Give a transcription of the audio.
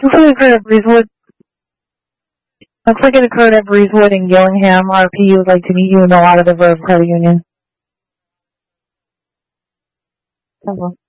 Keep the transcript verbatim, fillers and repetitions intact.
Looks like it occurred at Breezewood. Looks like it occurred at Breezewood in Gillingham. R P U would like to meet you in the lot of the Verve Credit Union. Hello.